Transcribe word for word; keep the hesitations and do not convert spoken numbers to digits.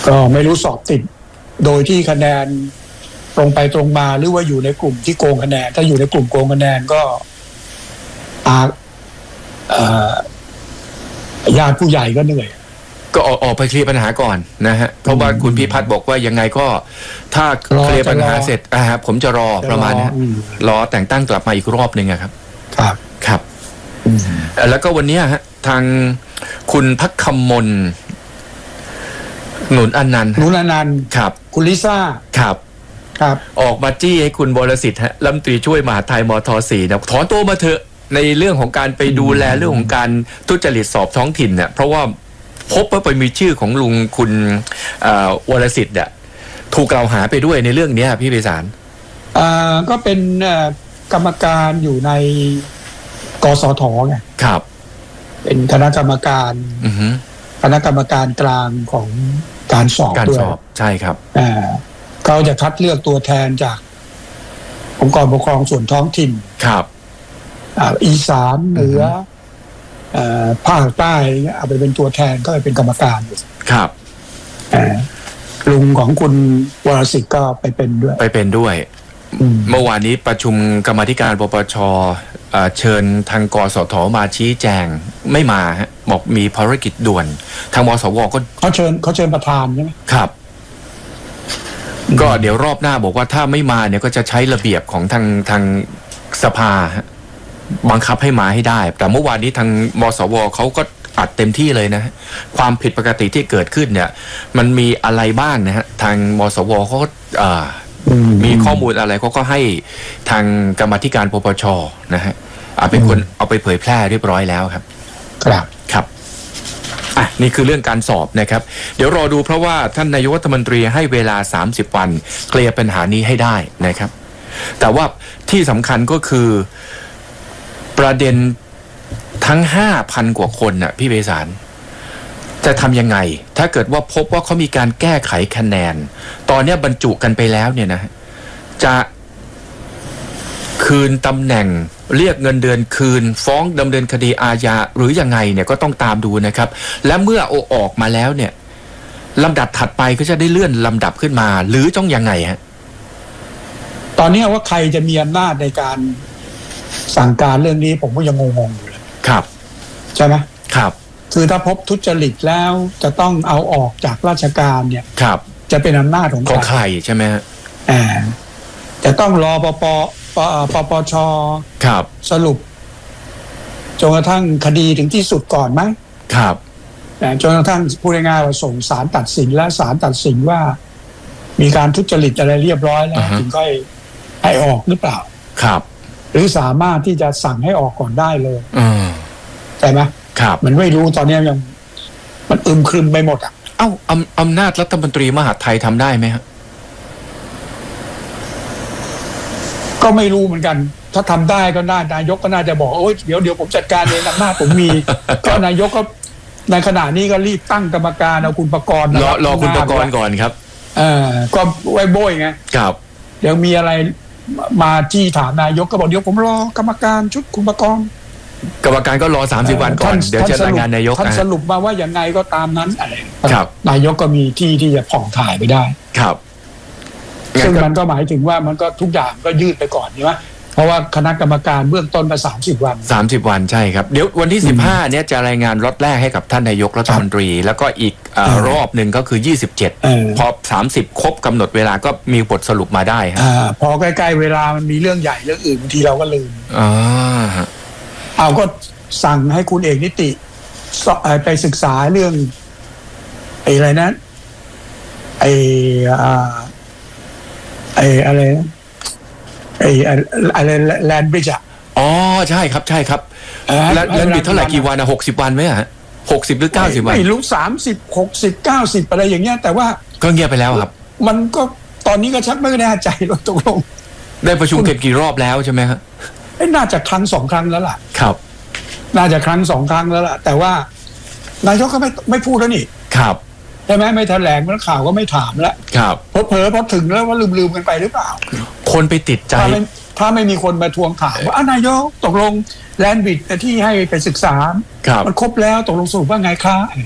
ก็ไม่รู้สอบติดโดยที่คะแนนตรงไปตรงมาหรือว่าอยู่ในกลุ่มที่โกงคะแนนถ้าอยู่ในกลุ่มโกงคะแนนก็อาญาติผู้ใหญ่ก็เหนื่อยก็ออกออกไปเคลียร์ปัญหาก่อนนะฮะเพราะว่าคุณพิพัฒน์บอกว่ายังไงก็ถ้าเคลียร์ปัญหาเสร็จอ่าผมจะรอประมาณนี้รอแต่งตั้งกลับมาอีกรอบหนึ่งครับครับครับแล้วก็วันนี้ฮะทางคุณพักคำมลหนุนอนันต์หนุนอนันต์ครับคุณลิซ่าครับครับออกมาจี้ให้คุณบรสิทธิ์ฮะรัฐมนตรีช่วยมหาดไทยมท.สี่นะถอนตัวมาเถอะในเรื่องของการไปดูแลเรื่องของการทุจริตสอบท้องถิ่นเนี่ยเพราะว่าพบว่าไปมีชื่อของลุงคุณวรสิทธิ์เนี่ยถูกกล่าวหาไปด้วยในเรื่องนี้พี่ไพศาลก็เป็นกรรมการอยู่ในกสทไงครับเป็นคณะกรรมการคณะกรรมการกลางของการสอบด้วยใช่ครับเขาจะคัดเลือกตัวแทนจากองค์กรปกครองส่วนท้องถิ่นครับอีสานเหนือภาคใต้เอาไปเป็นตัวแทนก็ไปเป็นกรรมการครับลุงของคุณวรสิทธิ์ก็ไปเป็นด้วยไปเป็นด้วยเมื่อวานนี้ประชุมกรรมาธิการปปชเชิญทางกสทมาชี้แจงไม่มาฮะบอกมีภารกิจด่วนทางมสวก็เขาเชิญเขาเชิญประธานใช่ไหมครับก็เดี๋ยวรอบหน้าบอกว่าถ้าไม่มาเนี่ยก็จะใช้ระเบียบของทางทางสภาบังคับให้มาให้ได้แต่เมื่อวานนี้ทางมสวเขาก็อัดเต็มที่เลยนะความผิดปกติที่เกิดขึ้นเนี่ยมันมีอะไรบ้างนะฮะทางมสวเขาก็มีข้อมูลอะไรเขาก็ให้ทางกรรมาธิการปปชนะฮะเอาเป็นคนเอาไปเผยแพร่เรียบร้อยแล้วครับครับครับอ่ะนี่คือเรื่องการสอบนะครับเดี๋ยวรอดูเพราะว่าท่านนายกรัฐมนตรีให้เวลาสามสิบวันเคลียร์ปัญหานี้ให้ได้นะครับแต่ว่าที่สำคัญก็คือประเด็นทั้ง ห้าพัน กว่าคนน่ะพี่ไพศาลจะทำยังไงถ้าเกิดว่าพบว่าเขามีการแก้ไขคะแนนตอนนี้บรรจุกันไปแล้วเนี่ยนะจะคืนตำแหน่งเรียกเงินเดือนคืนฟ้องดำเนินคดีอาญาหรือยังไงเนี่ยก็ต้องตามดูนะครับและเมื่อโอออกมาแล้วเนี่ยลำดับถัดไปก็จะได้เลื่อนลำดับขึ้นมาหรือต้องยังไงฮะตอนนี้ว่าใครจะมีอำนาจในการสั่งการเรื่องนี้ผมก็ยังงงๆอยู่เลยครับใช่ไหมครับคือถ้าพบทุจริตแล้วจะต้องเอาออกจากราชการเนี่ยครับจะเป็นอำนาจของใครใช่ไหมฮะอ่าจะต้องรอปปปปปชครับสรุปจนกระทั่งคดีถึงที่สุดก่อนไหมครับจนกระทั่งพูดง่ายๆว่าส่งศาลตัดสินและศาลตัดสินว่ามีการทุจริตอะไรเรียบร้อยแล้วถึงค่อยให้ออกหรือเปล่าครับหรือสามารถที่จะสั่งให้ออกก่อนได้เลยใช่ไหมครับมันไม่รู้ตอนนี้ยังมันอึมครึมไปหมดอ่ะเอ้าอำอำนาจรัฐมนตรีมหาดไทยทำได้ไหมครับก็ไม่รู้เหมือนกันถ้าทำได้ก็น่านายกก็น่าจะบอกโอ๊ยเดี๋ยวเดี๋ยวผมจัดการเองอำนาจผมมี ก็นายกก็ในขณะนี้ก็รีบตั้งกรรมการเอาคุณประกรณ์รอรอคุณประกรณ์ก่อนครับเออก็ไว้โบยไงครับเดี๋ยวมีอะไรมาที่ถามนายกก็บอกเดี๋ยวผมรอกรรมการชุดคุณประกรณ์กรรมการก็รอสามสิบวันก่อนเดี๋ยวจะรายงานนายกท่านสรุปมาว่ายังไงก็ตามนั้นอะไรครับนายกก็มีที่ที่จะผ่องถ่ายไปได้ครับซึ่งมันก็หมายถึงว่ามันก็ทุกอย่างก็ยืดไปก่อนใช่ไหมเพราะว่าคณะกรรมการเบื้องต้นมาสามสิบวันสามสิบวันใช่ครับเดี๋ยววันที่สิบห้าเนี่ยจะรายงานล็อตแรกให้กับท่านนายกรัฐมนตรีแล้วก็อีกรอบหนึ่งก็คือยี่สิบเจ็ดพอสามสิบครบกำหนดเวลาก็มีบทสรุปมาได้ฮะพอใกล้ๆเวลามันมีเรื่องใหญ่เรื่องอื่นบางทีเราก็ลืมอ๋อเอาก็สั่งให้คุณเอกนิติไปศึกษาเรื่องไอ้อะไรนะไอ้ไอ้อะไรไอ้อะไรแลนด์บริดจ์อ๋อใช่ครับใช่ครับแล้วแลนด์บริดจ์เท่าไหร่กี่วันอะหกสิบวันไหมฮะหกสิบหรือเก้าสิบวันไม่รู้สามสิบหกสิบเก้าสิบอะไรอย่างเงี้ยแต่ว่าก็เงียบไปแล้วครับมันก็ตอนนี้ก็ชักไม่แน่ใจว่าตกลงได้ประชุมกันกี่รอบแล้วใช่ไหมครับน่าจะครั้งสองครั้งแล้วล่ะครับน่าจะครั้งสองครั้งแล้วล่ะแต่ว่านายกก็ไม่ไม่พูดแล้วนี่ครับใช่ไหมไม่แถลงแล้วข่าวก็ไม่ถามแล้วครับเพอเพอพอถึงแล้วว่าลืมลืมกันไปหรือเปล่าคนไปติดใจถ้าไม่มีคนมาทวงถามว่านายกตกลงแลนด์บริดจ์ที่ให้ไปศึกษามันครบแล้วตกลงสรุปว่าไงคะ